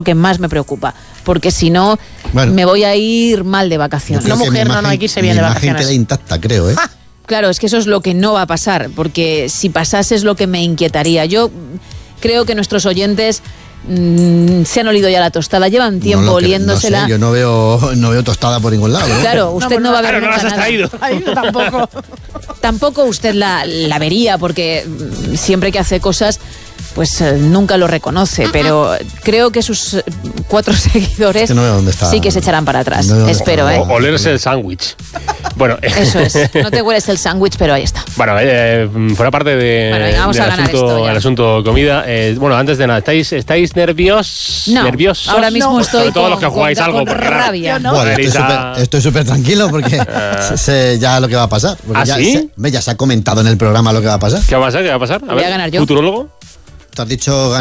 que más me preocupa, porque si no, me voy a ir mal de vacaciones. No, mujer, no hay que irse bien de vacaciones. Mi imagen queda intacta, creo, ¿eh? Claro, es que eso es lo que no va a pasar, porque si pasase es lo que me inquietaría. Yo creo que nuestros oyentes se han olido ya la tostada, llevan tiempo oliéndosela. No sé, yo no veo tostada por ningún lado, ¿no? Claro, usted no va a ver nunca nunca nada. Tampoco. Tampoco usted la vería, porque siempre que hace cosas, pues nunca lo reconoce, pero creo que sus 4 seguidores no veo dónde está. Sí que se echarán para atrás. No Espero, ¿eh? Olerse el sándwich. Bueno, eso es. No te hueles el sándwich, pero ahí está. Bueno, fuera parte de, venga, vamos a ganar esto ya. el asunto comida. Bueno, antes de nada, ¿estáis nerviosos? No, ¿Nerviosos? ahora mismo estoy sobre todo los que jugáis algo, con porque rabia. ¿no? Bueno, estoy súper tranquilo porque sé ya lo que va a pasar. ¿Ah, sí? Ya se ha comentado en el programa lo que va a pasar. ¿Qué va a pasar? Voy a ganar yo. ¿Futurólogo? Tú has dicho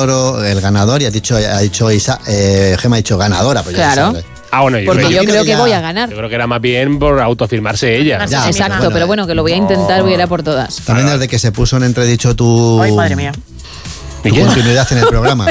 el ganador y ha dicho Isa, Gema ha dicho ganadora. Pues claro. Ya porque yo creo que voy a ganar. Yo creo que era más bien por autoafirmarse ella. Ya, exacto, bueno, pero bueno, que lo voy a intentar, voy a ir a por todas. También desde que se puso en entredicho tu Ay, madre mía. continuidad en el programa.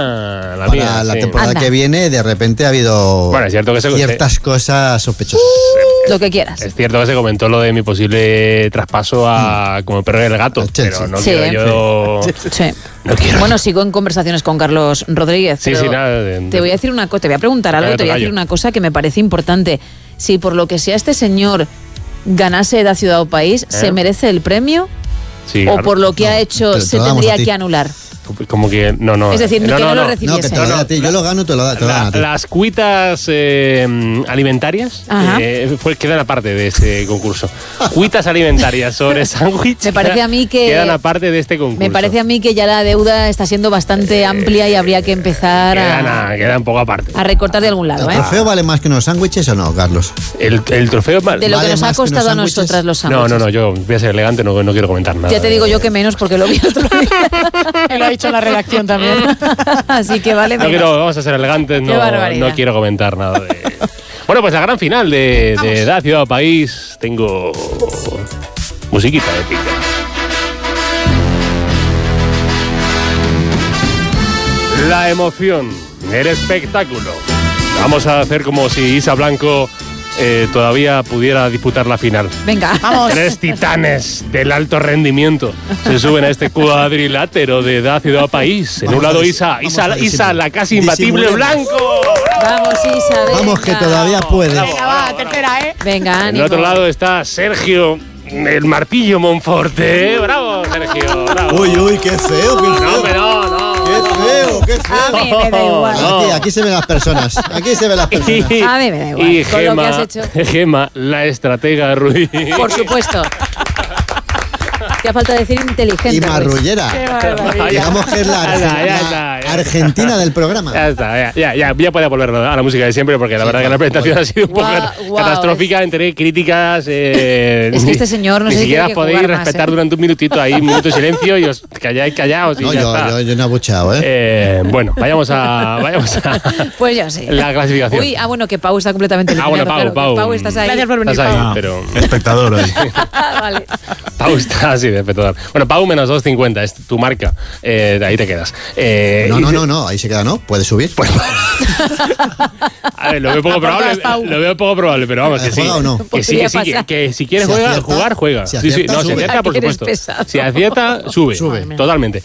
La Para mía, la sí. temporada que viene, de repente ha habido Bueno, es cierto que ciertas cosas sospechosas. Lo que quieras. Es cierto que se comentó lo de mi posible traspaso a como el perro y el gato, Chelsea. pero no Sí, quiero yo... Sí. No quiero. Bueno, sigo en conversaciones con Carlos Rodríguez. Sí, pero sí, nada. te voy a decir una cosa, te voy a preguntar algo, te voy a decir una cosa que me parece importante. Si por lo que sea este señor ganase Edad, Ciudad o País, ¿se merece el premio? Sí, ¿O claro. por lo que ha hecho te se lo damos tendría a ti. que anular? Como que no. Es decir, que no lo recibiese. No, que te lo da a ti. Yo lo gano, te lo dan a ti. Las cuitas alimentarias quedan aparte de este concurso. Cuitas alimentarias sobre sándwich. Me parece a mí que quedan aparte de este concurso. Me parece a mí que ya la deuda está siendo bastante amplia y habría que empezar quedan un poco aparte. a recortar de algún lado. ¿El trofeo vale más que unos sándwiches o no, Carlos? El trofeo De lo que nos ha costado a nosotras los sándwiches. No, yo voy a ser elegante, no quiero comentar nada. Ya te digo yo que menos porque lo vi el otro día. Lo ha dicho en la redacción también. Así que vale. Vamos a ser elegantes, no quiero comentar nada de... Bueno, pues la gran final de Edad, Ciudad o País. Tengo musiquita épica. La emoción, el espectáculo. Vamos a hacer como si Isa Blanco todavía pudiera disputar la final. Venga, vamos. 3 titanes del alto rendimiento se suben a este cuadrilátero de Edad, Ciudad o País. En un lado Isa, la casi imbatible Blanco. Vamos, Isa, venga. Vamos, que todavía puedes. Venga, va, tercera, ¿eh? Venga, En ánimo. el otro lado está Sergio, el martillo Monforte. ¡Bravo, Sergio! ¡Bravo! Uy, qué feo, qué feo. No. Qué feo. A mí me da igual. Aquí se ven las personas. Aquí se ven las personas. A mí me da igual. Y Con lo que has hecho. Gema, la estratega Ruiz. Por supuesto. Te ha falta decir inteligente. Y Ruiz. marrullera. Qué barbaridad. Digamos que es la Ya está. Argentina del programa. Ya está, ya puede volver a la música de siempre, porque la verdad que la presentación ha sido un poco catastrófica entre críticas. Es que este señor no ni sé si siquiera tiene que podéis jugar más, respetar durante un minutito ahí, un minuto de silencio y os calláis callaos y No, ya está. yo no he abucheado, ¿eh? Bueno, vayamos a Pues yo sí. la clasificación. Uy, bueno, que Pau está completamente eliminado. Bueno, Pau. Pau, estás ahí. Gracias por venir, Estás ahí, Pau. pero Espectador hoy. Vale. Pau está así de espectacular. Bueno, Pau menos 2.50, es tu marca. Ahí te quedas. No, ahí se queda, ¿no? Puede subir. Pues, a ver, lo veo poco probable, pero vamos, que sí. ¿Juega o no? Que sí, que si quieres Si acierta, jugar. si Sí, acierta, no, si sube. acierta, por Eres supuesto. pesado. Si acierta, sube. Totalmente.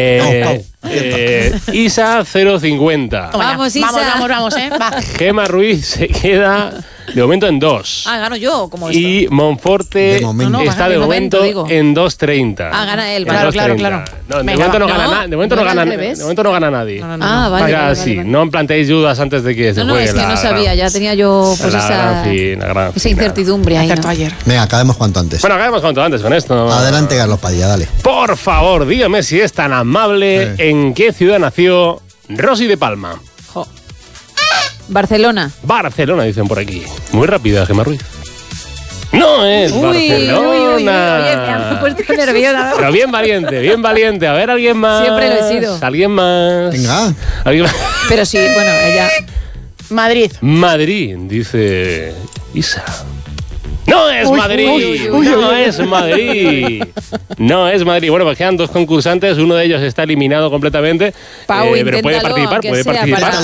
Isa 0.50. Vamos, Isa. Vamos, ¿eh? Va. Gema Ruiz se queda de momento en 2. Gano yo, como esto. Y Monforte De momento. está de momento digo. en 2.30. Gana él, En vale. 2.30. Claro. No, de Venga, momento no va. gana nadie. De momento ¿No no era al gana revés? De momento no gana nadie. Vale. Vaya, sí, no planteéis dudas antes de que se No, juegue es que la no sabía, gran- ya tenía yo pues la gran esa final. incertidumbre ahí. Acertó ¿no? ayer. Venga, acabemos cuanto antes. Bueno, acabemos cuanto antes con esto. Adelante, Carlos Padilla, dale. Por favor, dígame si es tan amable, ¿en qué ciudad nació Rosy de Palma? Barcelona. Barcelona, dicen por aquí. Muy rápida, Gemma Ruiz. No es Uy, Barcelona. oye, me ha puesto nerviosa. Pero bien valiente. A ver, alguien más. Siempre lo he sido. Alguien más. Venga. ¿Alguien más? Pero sí, bueno, ella... Madrid. Madrid, dice Isa. ¡No es Madrid! ¡No es Madrid! No es Madrid. Bueno, pues quedan 2 concursantes. Uno de ellos está eliminado completamente. Pau, pero puede inténtalo, participar, aunque sea para-